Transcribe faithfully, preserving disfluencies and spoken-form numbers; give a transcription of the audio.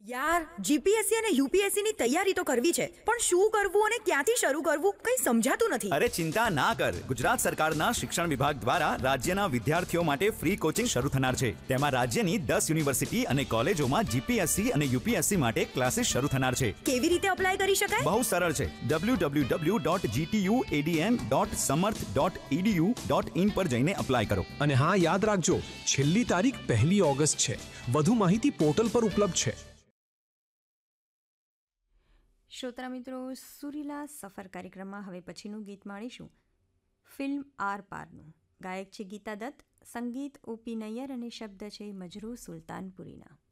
યાર, જીપીએસસી અને યુપીએસસી ની તૈયારી તો કરવી છે, પણ શું કરવું અને ક્યાંથી શરૂ કરવું કંઈ સમજાતું નથી. અરે ચિંતા ના કર, ગુજરાત સરકારના શિક્ષણ વિભાગ દ્વારા રાજ્યના વિદ્યાર્થીઓ માટે ફ્રી કોચિંગ શરૂ થનાર છે. તેમાં રાજ્યની દસ યુનિવર્સિટી અને કોલેજોમાં જીપીએસસી અને યુપીએસસી માટે ક્લાસીસ શરૂ થનાર છે. કેવી રીતે અપ્લાય કરી શકાય? બહુ સરળ છે. W W W dot જીટીયુએડીએન dot સમર્થ ડોટ ઈડીયુ ડોટ ઇન પર જઈને અપ્લાય કરો. અને હા, યાદ રાખજો, છેલ્લી તારીખ પહેલી ઓગસ્ટ છે. વધુ માહિતી પોર્ટલ પર ઉપલબ્ધ છે. શ્રોતા મિત્રો, સુરીલા સફર કાર્યક્રમમાં હવે પછીનું ગીત માણીશું ફિલ્મ આર પારનું. ગાયક છે ગીતા દત્ત, સંગીત ઓપી નૈયર અને શબ્દ છે મજરૂ સુલતાનપુરીના.